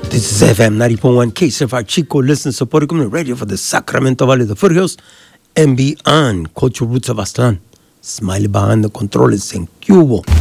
This is FM 90.1 KCFR Chico. Listen, support community radio for the Sacramento Valley, the foothills, and beyond. Cultural roots of Aztlán. Smiley behind the controls in Cuba.